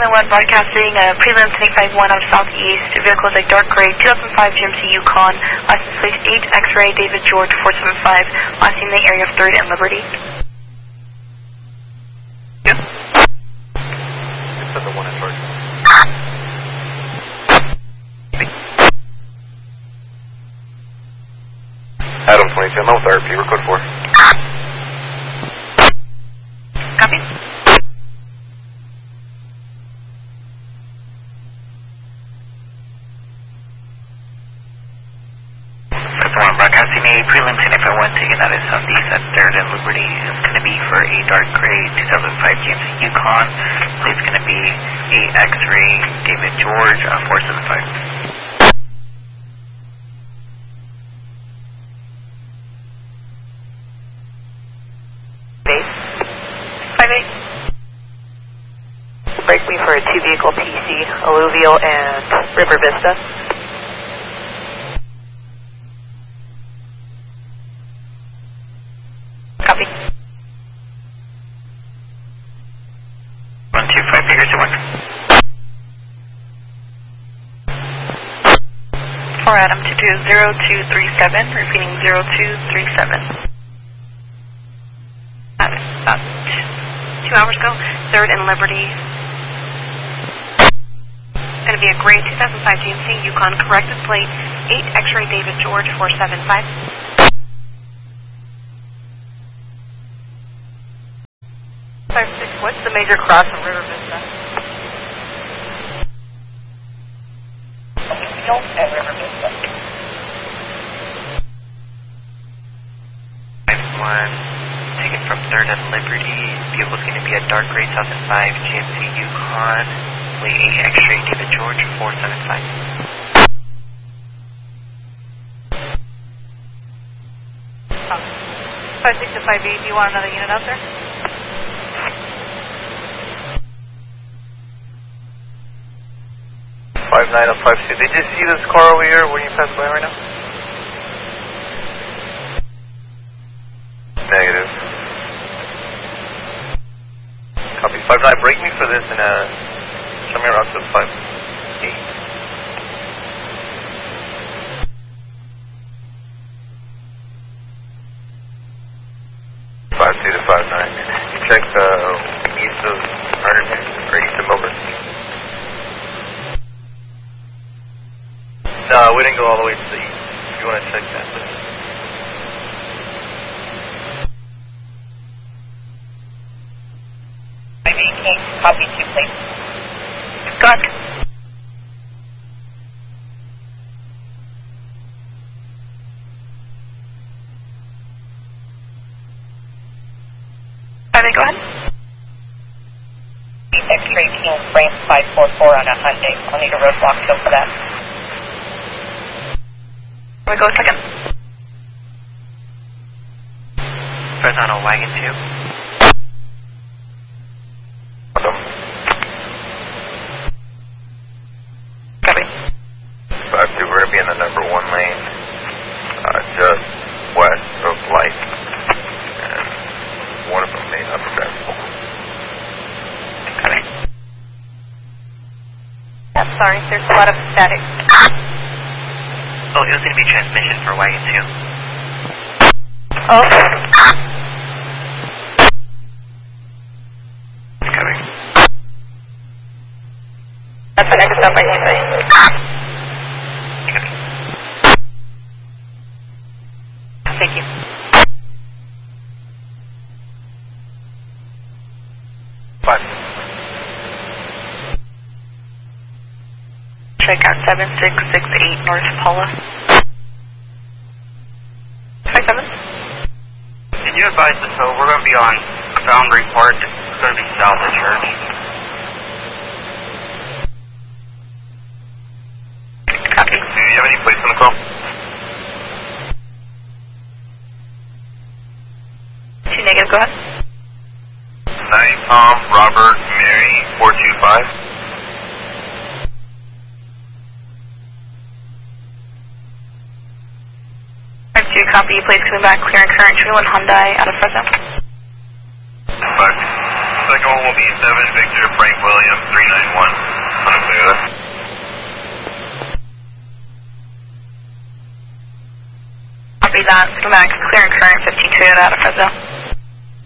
1 broadcasting prelim 351 out of southeast. Vehicle is a dark gray 2005 GMC Yukon. License plate 8 X-ray David George 475. Last seen in the area of 3rd and Liberty. Yep. It's at the one in charge. Adam 22, I'm with RP, we're code 4. Copy. Broadcasting a prelim 1051 taken out of southeast at 3rd and Liberty. It's going to be for a dark gray 2005 GMC Yukon. It's going to be a X-ray David George 475. Break me for a 2-vehicle PC, Alluvial and River Vista. Copy. 125 figures to 1. For Adam 220237, repeating 0237. About 2 hours ago, 3rd and Liberty. It's going to be a gray 2005 GMC Yukon, corrected plate 8 X-ray David George 475. What's the major cross from River Vista? Don't at River Vista. 51, taken from 3rd and Liberty. Vehicle is going to be a dark gray 2005 GMC Yukon. Plate 8 X-ray David George 475. 56 to 58, do you want another unit out there? Five nine and 52. Did you see this car over here when you passed by right now? Negative. Copy. 59. Break me for this and show me around to 58. 52 to 59. Check east of Arlington or east of Melbourne. No, we didn't go all the way to the east. If you want to check that, please. Copy 2, please. Got it. Go ahead. X-ray team frame 544 on a Hyundai. I'll need a roadblock kill for that. We go second. Press on a wagon 2. Copy. 52, we're going to be in the number 1 lane, just west of Light, and one of them made up of that. Copy. Yeah, sorry, there's a lot of static. Oh, it was going to be transmission for wagon 2. Oh. Cover. That's the next stop I need to Thank you. Fine. Check out 7668 North Paula. 57? Can you advise us, so we're going to be on Foundry Park, it's going to be south of Church. Copy. Do you have any place on the call? 2 negative, go ahead. 9 Tom Robert Mary 425. 2 copy, please coming back, clearing current 21 Hyundai out of Fresno. But Second one will be 7 Victor Frank William 391 on Toyota. Copy that. Schematic clear and current 15 Toyota out of Fresno.